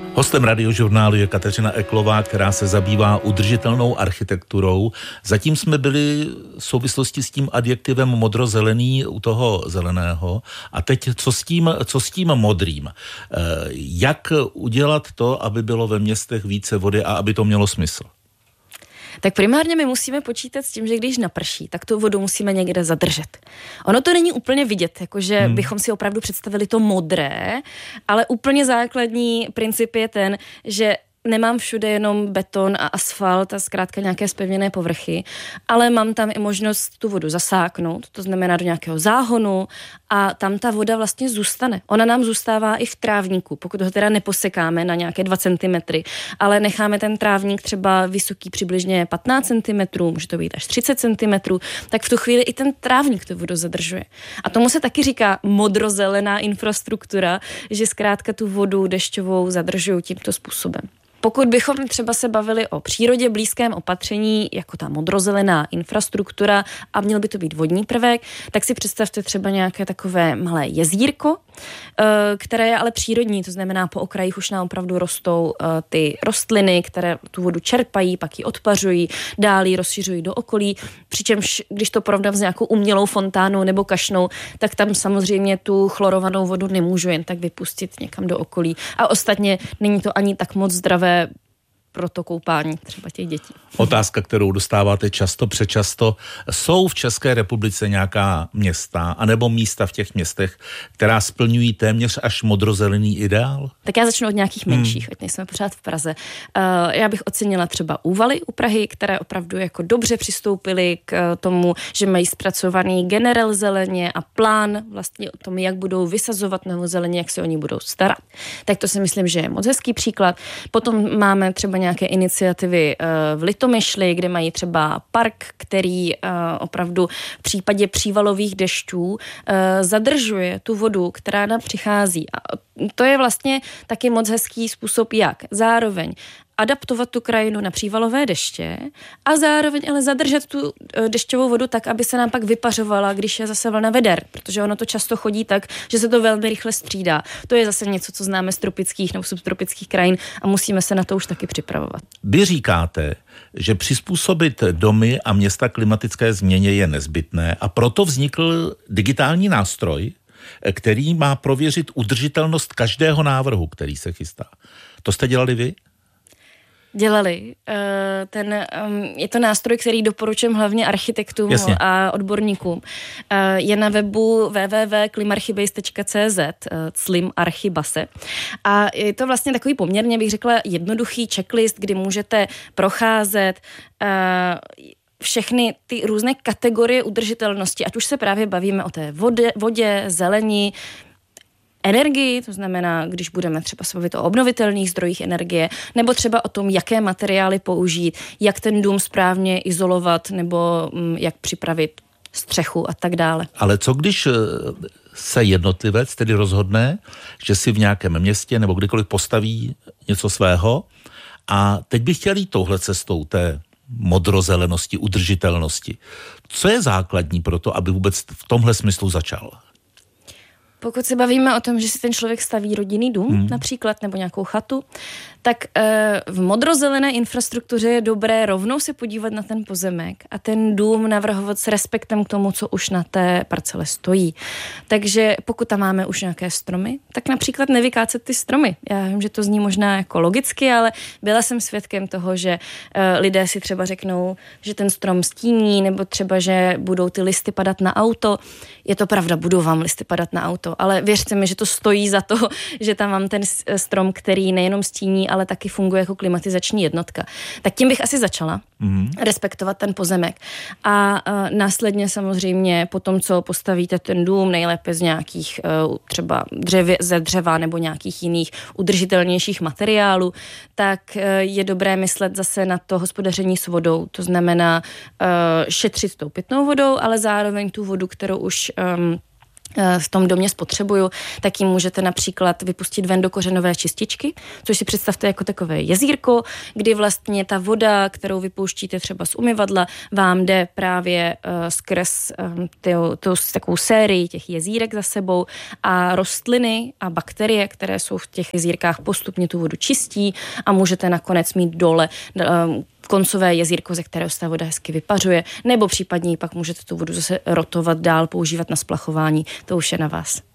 Hostem radiožurnálu je Kateřina Eklová, která se zabývá udržitelnou architekturou. Zatím jsme byli v souvislosti s tím adjektivem modrozelený u toho zeleného. A teď co s tím modrým? Jak udělat to, aby bylo ve městech více vody a aby to mělo smysl? Tak primárně my musíme počítat s tím, že když naprší, tak tu vodu musíme někde zadržet. Ono to není úplně vidět, jakože bychom si opravdu představili to modré, ale úplně základní princip je ten, že nemám všude jenom beton a asfalt a zkrátka nějaké zpevněné povrchy, ale mám tam i možnost tu vodu zasáknout, to znamená do nějakého záhonu a tam ta voda vlastně zůstane. Ona nám zůstává i v trávníku, pokud ho teda neposekáme na nějaké 2 cm, ale necháme ten trávník třeba vysoký přibližně 15 cm, může to být až 30 cm, tak v tu chvíli i ten trávník tu vodu zadržuje. A tomu se taky říká modrozelená infrastruktura, že zkrátka tu vodu dešťovou zadržují tímto způsobem. Pokud bychom třeba se bavili o přírodě blízkém opatření, jako ta modrozelená infrastruktura a měl by to být vodní prvek, tak si představte třeba nějaké takové malé jezírko, které je ale přírodní, to znamená po okrajích už nám opravdu rostou ty rostliny, které tu vodu čerpají, pak ji odpařují, dál ji rozšiřují do okolí, přičemž když to porovnám s nějakou umělou fontánou nebo kašnou, tak tam samozřejmě tu chlorovanou vodu nemůžu jen tak vypustit někam do okolí. A ostatně není to ani tak moc zdravé pro to koupání třeba těch dětí. Otázka, kterou dostáváte přečasto. Jsou v České republice nějaká města anebo místa v těch městech, která splňují téměř až modrozelený ideál? Tak já začnu od nějakých menších, ať nejsme pořád v Praze. Já bych ocenila třeba Úvaly u Prahy, které opravdu jako dobře přistoupily k tomu, že mají zpracovaný generel zeleně a plán vlastně o tom, jak budou vysazovat novou zeleně, jak se o ní budou starat. Tak to si myslím, že je moc hezký příklad. Potom máme třeba nějaké iniciativy v Litomyšli, kde mají třeba park, který opravdu v případě přívalových dešťů zadržuje tu vodu, která nám přichází. A to je vlastně taky moc hezký způsob, jak zároveň adaptovat tu krajinu na přívalové deště a zároveň ale zadržet tu dešťovou vodu tak, aby se nám pak vypařovala, když je zase vlna veder, protože ono to často chodí tak, že se to velmi rychle střídá. To je zase něco, co známe z tropických nebo subtropických krajin a musíme se na to už taky připravovat. Vy říkáte, že přizpůsobit domy a města klimatické změně je nezbytné a proto vznikl digitální nástroj, který má prověřit udržitelnost každého návrhu, který se chystá. To jste dělali vy? Dělali. Je to nástroj, který doporučujem hlavně architektům a odborníkům. Je na webu www.klimarchibase.cz climarchibase. A je to vlastně takový poměrně, bych řekla, jednoduchý checklist, kdy můžete procházet všechny ty různé kategorie udržitelnosti, ať už se právě bavíme o té vodě, zelení, energii, to znamená, když budeme třeba se bavit o obnovitelných zdrojích energie, nebo třeba o tom, jaké materiály použít, jak ten dům správně izolovat, nebo jak připravit střechu a tak dále. Ale co když se jednotlivec tedy rozhodne, že si v nějakém městě nebo kdykoliv postaví něco svého a teď bych chtěl jít touhle cestou té modrozelenosti, udržitelnosti. Co je základní pro to, aby vůbec v tomhle smyslu začal? Pokud se bavíme o tom, že si ten člověk staví rodinný dům například, nebo nějakou chatu, tak v modrozelené infrastruktuře je dobré rovnou se podívat na ten pozemek a ten dům navrhovat s respektem k tomu, co už na té parcele stojí. Takže pokud tam máme už nějaké stromy, tak například nevykácet ty stromy. Já vím, že to zní možná jako logicky, ale byla jsem svědkem toho, že lidé si třeba řeknou, že ten strom stíní, nebo třeba, že budou ty listy padat na auto. Je to pravda, budou vám listy padat na auto, ale věřte mi, že to stojí za to, že tam mám ten strom, který nejenom stíní, ale taky funguje jako klimatizační jednotka. Tak tím bych asi začala respektovat ten pozemek. A následně samozřejmě po tom, co postavíte ten dům, nejlépe z nějakých třeba ze dřeva nebo nějakých jiných udržitelnějších materiálů, tak je dobré myslet zase na to hospodaření s vodou. To znamená šetřit tou pitnou vodou, ale zároveň tu vodu, kterou už v tom domě spotřebuju, tak ji můžete například vypustit ven do kořenové čističky, což si představte jako takové jezírko, kdy vlastně ta voda, kterou vypouštíte třeba z umyvadla, vám jde právě skrz takovou sérii těch jezírek za sebou a rostliny a bakterie, které jsou v těch jezírkách, postupně tu vodu čistí a můžete nakonec mít dole koncové jezírko, ze kterého se ta voda hezky vypařuje, nebo případně pak můžete tu vodu zase rotovat dál, používat na splachování, to už je na vás.